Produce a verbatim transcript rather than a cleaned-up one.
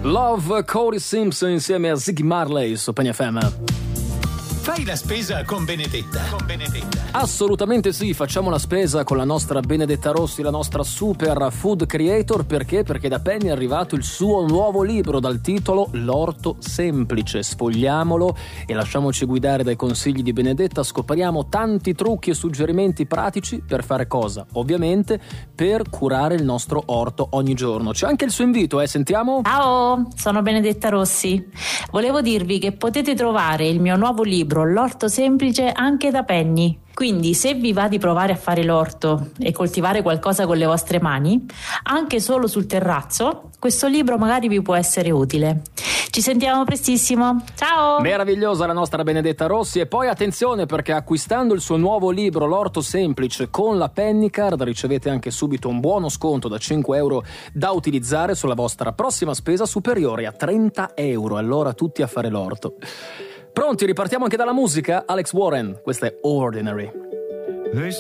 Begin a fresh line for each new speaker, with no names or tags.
Love, Cody Simpson insieme a Ziggy Marley su Penny F M.
Fai la spesa con Benedetta. Con Benedetta.
Assolutamente sì, facciamo la spesa con la nostra Benedetta Rossi, la nostra super food creator. Perché? Perché da Penny è arrivato il suo nuovo libro dal titolo L'orto semplice. Sfogliamolo e lasciamoci guidare dai consigli di Benedetta. Scopriamo tanti trucchi e suggerimenti pratici per fare cosa? Ovviamente per curare il nostro orto ogni giorno. C'è anche il suo invito, eh? Sentiamo?
Ciao, sono Benedetta Rossi. Volevo dirvi che potete trovare il mio nuovo libro L'orto semplice anche da Penny. Quindi se vi va di provare a fare l'orto e coltivare qualcosa con le vostre mani, anche solo sul terrazzo, questo libro magari vi può essere utile. Ci sentiamo prestissimo, ciao!
Meravigliosa la nostra Benedetta Rossi. E poi attenzione, perché acquistando il suo nuovo libro L'orto semplice con la Penny Card ricevete anche subito un buono sconto da cinque euro da utilizzare sulla vostra prossima spesa superiore a trenta euro. Allora tutti a fare l'orto. Pronti, ripartiamo anche dalla musica? Alex Warren, questa è Ordinary.